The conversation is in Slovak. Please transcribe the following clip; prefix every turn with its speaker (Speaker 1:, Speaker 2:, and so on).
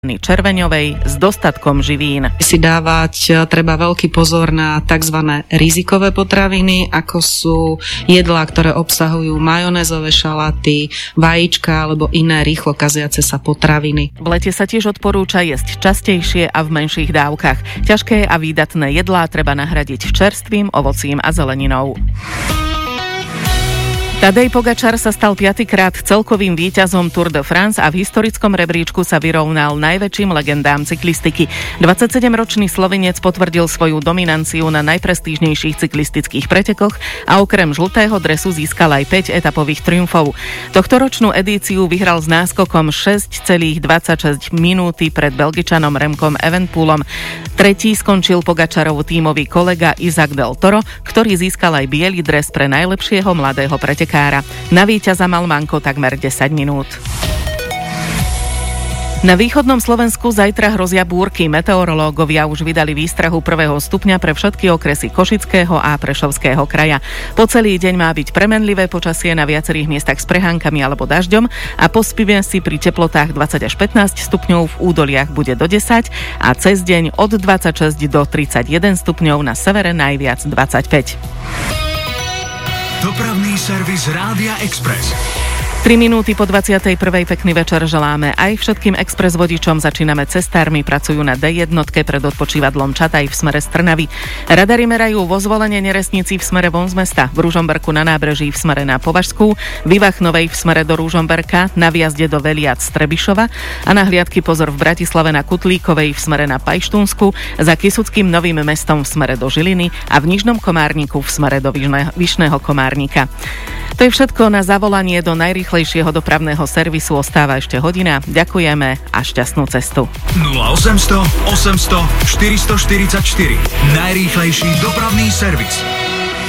Speaker 1: červeňovej s dostatkom živín.
Speaker 2: Si dávať treba veľký pozor na tzv. Rizikové potraviny, ako sú jedlá, ktoré obsahujú majonézové šaláty, vajíčka alebo iné rýchlo kaziace sa potraviny.
Speaker 1: V lete sa tiež odporúča jesť častejšie a v menších dávkach. Ťažké a výdatné jedlá treba nahradiť čerstvým ovocím a zeleninou. Tadej Pogačar sa stal 5-krát celkovým víťazom Tour de France a v historickom rebríčku sa vyrovnal najväčším legendám cyklistiky. 27-ročný Slovinec potvrdil svoju dominanciu na najprestížnejších cyklistických pretekoch a okrem žltého dresu získal aj 5 etapových triumfov. Tohtoročnú edíciu vyhral s náskokom 6,26 minúty pred Belgičanom Remkom Evenepoelom. Tretí skončil Pogačarov tímový kolega Isaac Del Toro, ktorý získal aj biely dres pre najlepšieho mladého pretekára. Na víťaza mal manko takmer 10 minút. Na východnom Slovensku zajtra hrozia búrky. Meteorológovia už vydali výstrahu 1. stupňa pre všetky okresy Košického a Prešovského kraja. Po celý deň má byť premenlivé počasie na viacerých miestach s prehánkami alebo dažďom a pospíme si pri teplotách 20 až 15 stupňov, v údoliach bude do 10 a cez deň od 26 do 31 stupňov, na severe najviac 25.
Speaker 3: Dopravný servis Rádia Express.
Speaker 1: 3 minúty po 21. Pekný večer želáme aj všetkým express vodičom. Začíname cestármi, pracujú na D1 pred odpočívadlom Čataj v smere z Trnavy. Radary merajú vo Zvolenie Neresnici v smere von z mesta, v Ružomberku na nábreží v smere na Považskú, v Ivachnovej v smere do Ružomberka, na viazde do Veliac z Trebišova a na hliadky pozor v Bratislave na Kutlíkovej v smere na Pajštúnsku, za Kysuckým Novým Mestom v smere do Žiliny a v Nižnom Komárniku v smere do Vyšného Komárnika. To je všetko. Na zavolanie do najrýchlejšieho dopravného servisu ostáva ešte hodina. Ďakujeme a šťastnú cestu.
Speaker 3: 0800 800 444. Najrýchlejší dopravný servis.